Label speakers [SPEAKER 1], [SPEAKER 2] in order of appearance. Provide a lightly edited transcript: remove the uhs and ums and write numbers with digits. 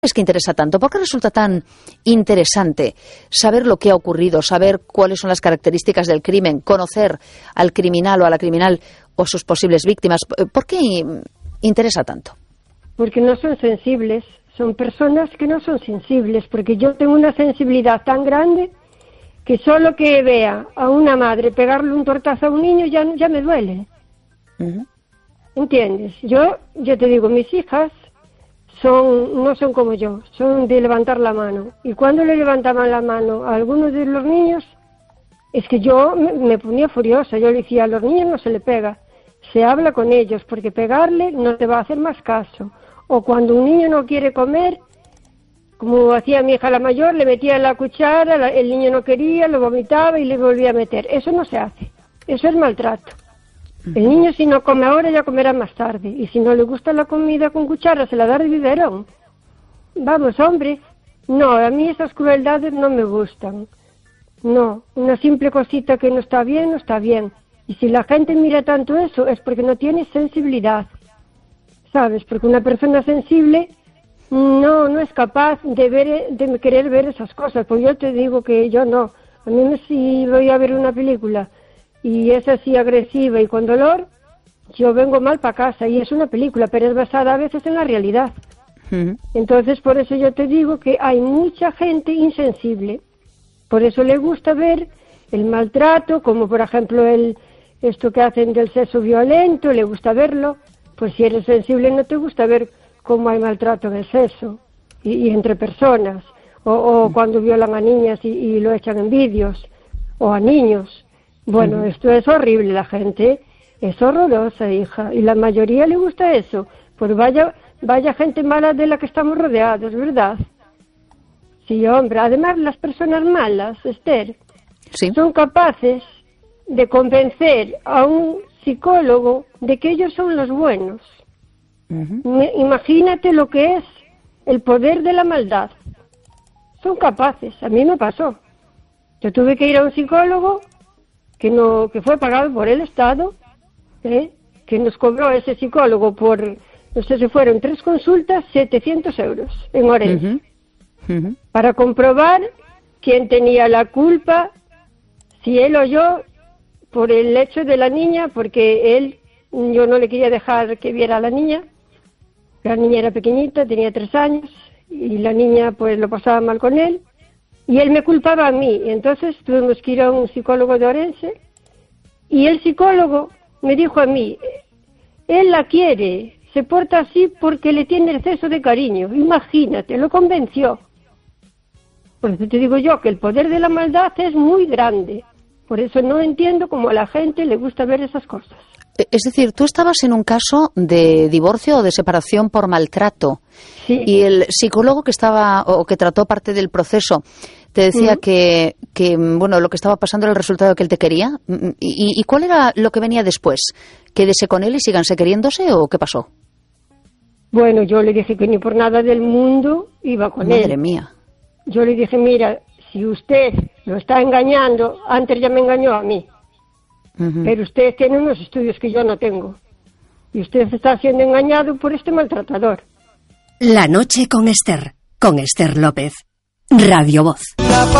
[SPEAKER 1] es que interesa tanto? ¿Por qué resulta tan interesante saber lo que ha ocurrido, saber cuáles son las características del crimen, conocer al criminal o a la criminal o sus posibles víctimas? ¿Por qué interesa tanto?
[SPEAKER 2] Porque no son sensibles, son personas que no son sensibles, porque yo tengo una sensibilidad tan grande que solo que vea a una madre pegarle un tortazo a un niño ya me duele. ¿Entiendes? Yo te digo, mis hijas no son como yo, son de levantar la mano. Y cuando le levantaban la mano a algunos de los niños, es que yo me ponía furiosa. Yo le decía, a los niños no se le pega, se habla con ellos, porque pegarle no te va a hacer más caso. O cuando un niño no quiere comer, como hacía mi hija la mayor, le metía la cuchara, el niño no quería, lo vomitaba y le volvía a meter. Eso no se hace, eso es maltrato. El niño, si no come ahora, ya comerá más tarde. Y si no le gusta la comida con cuchara, se la da de biberón. Vamos, hombre. No, a mí esas crueldades no me gustan. No, una simple cosita que no está bien, no está bien. Y si la gente mira tanto eso, es porque no tiene sensibilidad. ¿Sabes? Porque una persona sensible no es capaz de querer ver esas cosas. Pues yo te digo que yo no. A mí si voy a ver una película y es así agresiva y con dolor, yo vengo mal para casa. Y es una película, pero es basada a veces en la realidad. Entonces, por eso yo te digo que hay mucha gente insensible. Por eso le gusta ver el maltrato, como por ejemplo esto que hacen del sexo violento, le gusta verlo. Pues si eres sensible no te gusta ver cómo hay maltrato en el sexo y entre personas. O cuando violan a niñas y lo echan en vídeos, o a niños. Bueno, esto es horrible, la gente es horrorosa, hija, y la mayoría le gusta eso. Pues vaya gente mala de la que estamos rodeados, ¿verdad? Sí, hombre, además las personas malas, Esther, son capaces de convencer a un psicólogo de que ellos son los buenos. Imagínate lo que es el poder de la maldad. Son capaces, a mí me pasó. Yo tuve que ir a un psicólogo que fue pagado por el Estado, que nos cobró ese psicólogo por, no sé si fueron 3 consultas, 700 euros en Orense, para comprobar quién tenía la culpa, si él o yo, por el hecho de la niña, porque yo no le quería dejar que viera a la niña era pequeñita, tenía 3 años, y la niña pues lo pasaba mal con él, y él me culpaba a mí. Entonces tuvimos que ir a un psicólogo de Orense, y el psicólogo me dijo a mí, él la quiere, se porta así porque le tiene exceso de cariño. Imagínate, lo convenció. Por eso te digo yo que el poder de la maldad es muy grande. Por eso no entiendo cómo a la gente le gusta ver esas cosas.
[SPEAKER 1] Es decir, tú estabas en un caso de divorcio o de separación por maltrato. Sí. Y el psicólogo que estaba o que trató parte del proceso te decía que bueno, lo que estaba pasando era el resultado que él te quería. ¿Y cuál era lo que venía después? ¿Quédese con él y síganse queriéndose o qué pasó?
[SPEAKER 2] Bueno, yo le dije que ni por nada del mundo iba con él.
[SPEAKER 1] Madre mía.
[SPEAKER 2] Yo le dije, mira, si usted lo está engañando, antes ya me engañó a mí. Pero usted tiene unos estudios que yo no tengo. Y usted está siendo engañado por este maltratador.
[SPEAKER 3] La noche con Esther López. Radio Voz.